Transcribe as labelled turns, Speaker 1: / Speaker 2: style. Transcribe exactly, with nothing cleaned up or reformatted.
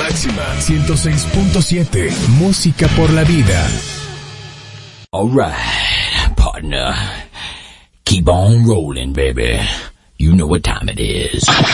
Speaker 1: Máxima ciento seis punto siete. Música por la vida.
Speaker 2: Alright, partner. Keep on rolling, baby. You know what time it is.